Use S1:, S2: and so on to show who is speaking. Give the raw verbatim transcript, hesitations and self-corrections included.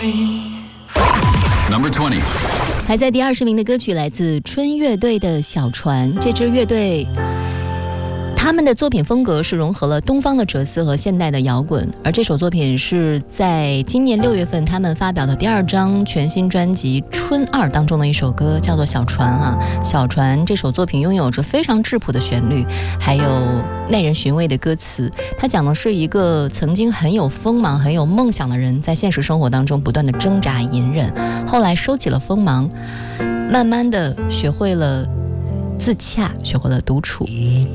S1: Number twenty，
S2: 排在第二十名的歌曲来自春乐队的《小船》。这支乐队他们的作品风格是融合了东方的哲思和现代的摇滚，而这首作品是在今年六月份他们发表的第二张全新专辑《春二》当中的一首歌，叫做《小船》啊。小船这首作品拥有着非常质朴的旋律，还有耐人寻味的歌词。它讲的是一个曾经很有锋芒、很有梦想的人，在现实生活当中不断的挣扎隐忍，后来收起了锋芒，慢慢的学会了自洽，学会了独处。